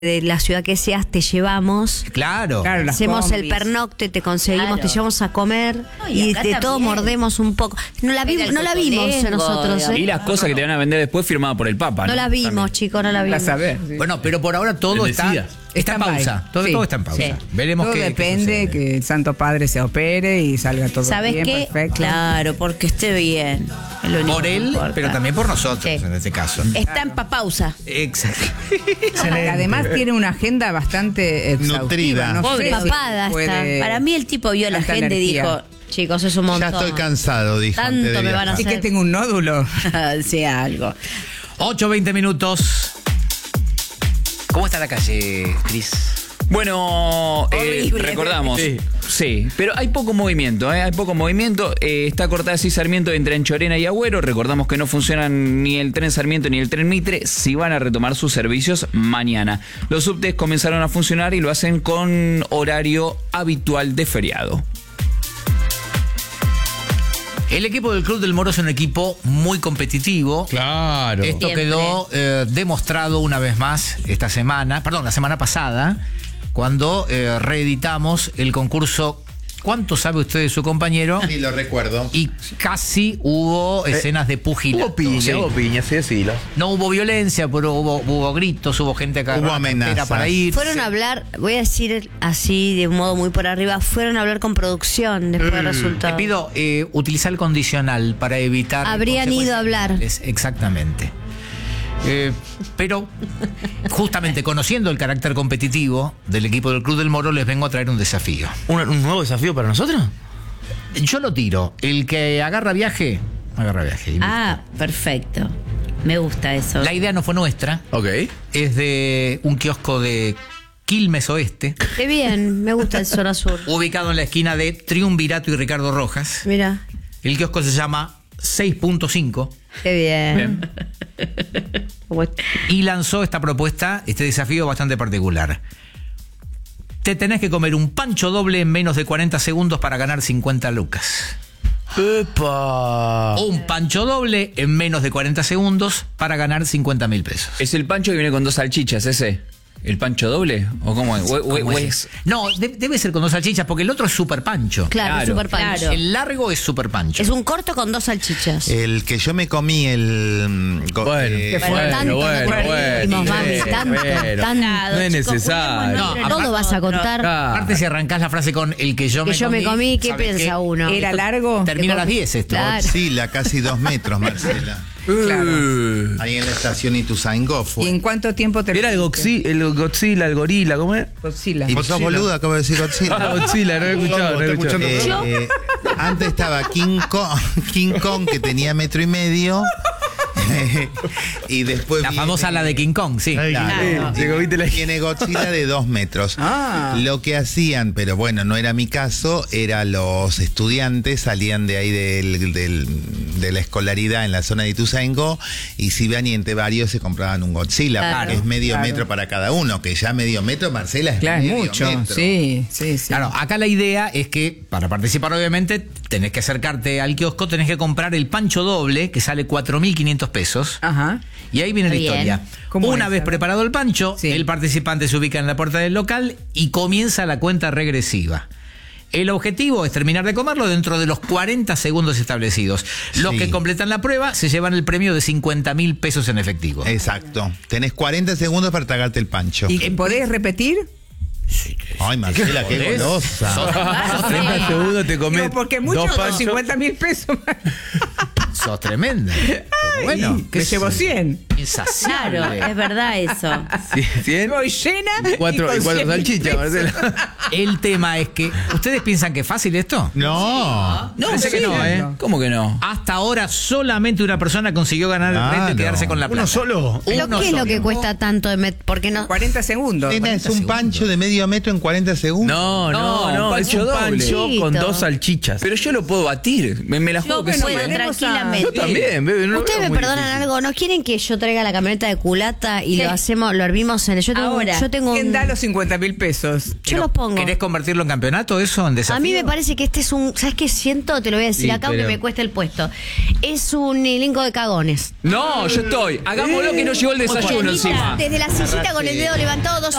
de la ciudad que seas, te llevamos. Claro. Hacemos el combis. pernocte, te conseguimos, te llevamos a comer No, y y acá de todo también. mordemos un poco. No la vimos Cotolengo, nosotros, digamos. Y las cosas que te van a vender después firmadas por el Papa. No las vimos, chicos, no la vimos. A saber. Sí. Bueno, pero por ahora todo El está Mesías. en pausa. Todo está en pausa. Sí. Veremos Todo qué depende sucede. que el Santo Padre se opere y salga todo ¿Sabes bien, qué? perfecto. Claro, porque esté bien. Es lo único Por que él, importa. pero también por nosotros, Sí. en este caso. Está en pausa. Exacto. Además tiene una agenda bastante exhaustiva. Nutrida. No Pobre sé si papada puede- Para mí el tipo vio la tanta gente y energía. dijo, Chicos, es un Ya montón. estoy cansado, dijo. Tanto antes de me van a viajar. Así que tengo un nódulo. sea algo. 8:20 minutos. ¿Cómo está la calle, Cris? Bueno, Horrible. recordamos. Sí, pero hay poco movimiento, hay poco movimiento. Está cortada así Sarmiento entre Anchorena y Agüero. Recordamos que no funcionan ni el tren Sarmiento ni el tren Mitre. Si van a retomar sus servicios mañana. Los subtes comenzaron a funcionar y lo hacen con horario habitual de feriado. El equipo del Club del Moro es un equipo muy competitivo. Claro. Esto Siempre. quedó demostrado una vez más la semana pasada, cuando reeditamos el concurso ¿Cuánto sabe usted de su compañero? Sí, lo recuerdo. Y casi hubo escenas de pugilato. Hubo piña, sí, decilo. No hubo violencia, pero hubo gritos, hubo gente acá. Hubo amenazas. Para ir. Fueron a hablar, voy a decir así de un modo muy por arriba, fueron a hablar con producción después del Te resultado. pido utilizar el condicional para evitar. Habrían ido a hablar. Exactamente. Pero justamente conociendo el carácter competitivo del equipo del Club del Moro, les vengo a traer un desafío. ¿Un nuevo desafío para nosotros? Yo lo tiro. El que agarra viaje. Ah, perfecto. Me gusta eso. La idea no fue nuestra. Ok. Es de un kiosco de Quilmes Oeste, Qué bien, me gusta el zona sur. ubicado en la esquina de Triunvirato y Ricardo Rojas. Mira, El kiosco se llama 6.5 qué bien. y lanzó esta propuesta, este desafío bastante particular. Te tenés que comer un pancho doble en menos de 40 segundos para ganar 50 lucas. ¡Epa! Un pancho doble en menos de 40 segundos para ganar 50.000 pesos. ¿Es el pancho que viene con 2 salchichas ese? ¿El pancho doble? ¿O cómo es? ¿Cómo es? No, debe ser con 2 salchichas porque el otro es super pancho. Claro, super pancho. claro. El largo es super pancho. Es un corto con 2 salchichas. El que yo me comí, Bueno, Tanto, mami, tanto. No es necesario. No, Todo vas a contar. Aparte, si arrancás la frase con el que yo me comí, ¿qué ¿sabes piensa qué? uno? Era largo. Termina a las 10 esto. Claro. Godzilla, casi 2 metros, Marcela. Claro. Ahí en la estación Ituzaingó ¿Y fue. en cuánto tiempo te Era el Godzilla, el gorila, ¿cómo es? Godzilla. ¿Y vos sos boludo? Acabo de decir Ah, Godzilla. Godzilla, no he escuchado, no he escuchado. Antes estaba King Kong, que tenía 1,5 metros. Y después La famosa, la de King Kong, sí. Claro. Te comiste la- Tiene Godzilla de 2 metros. Ah. Lo que hacían, pero bueno, no era mi caso, era los estudiantes salían de ahí de la escolaridad en la zona de Ituzaingó y si iban y entre varios se compraban un Godzilla, Claro. porque es medio Claro. metro para cada uno, que ya medio metro, Marcela, es Claro, es medio mucho. metro. Sí. Claro, acá la idea es que para participar obviamente tenés que acercarte al kiosco, tenés que comprar el pancho doble que sale 4.500 pesos. Ajá. Y ahí viene la Bien. historia. ¿Cómo Una es? vez preparado el pancho, Sí. el participante se ubica en la puerta del local y comienza la cuenta regresiva. El objetivo es terminar de comerlo dentro de los 40 segundos establecidos. Los Sí. que completan la prueba se llevan el premio de 50.000 pesos en efectivo. Exacto. Tenés 40 segundos para tragarte el pancho. ¿Y podés repetir? Ay, Marcela, qué ¿Podés? golosa. 30 segundos te comes No, porque mucho dos con panchos. 50.000 pesos. Sos tremenda. Pero bueno, Me llevo 100. insaciable. Claro, es verdad eso. Sí, 100 Voy llena. y cuatro con 100.000 salchichas, pesos. Marcela. El tema es que, ¿ustedes piensan que es fácil esto? No. No, Parece sí, que no, ¿eh? ¿Cómo que no? Hasta ahora solamente una persona consiguió ganar el reto y Claro. quedarse con la plata. ¿Uno solo? ¿Pero Uno qué es lo solo. que cuesta tanto de porque no? 40 segundos. Nena, es un 40 pancho de medio metro en 40 segundos. No, un es pancho un doble. pancho con Chiquito. 2 salchichas. Pero yo lo puedo batir. Me la juego Yo que sí. puedo tenemos tranquilamente. Yo también, bebé. No lo Ustedes veo me muy perdonan difícil. algo, ¿no quieren que yo traiga traiga la camioneta de culata y Sí. lo hervimos en el... Yo Ahora, tengo ¿Quién un- da los 50.000 pesos? Yo los pongo. ¿Querés convertirlo en campeonato eso, en desafío? A mí me parece que este es un... ¿Sabes qué siento? Te lo voy a decir Sí, acá aunque pero- me cueste el puesto. Es un elenco de cagones. No, yo estoy. Hagámoslo que no llegó el desayuno encima. Desde la sillita con el dedo levantado, 2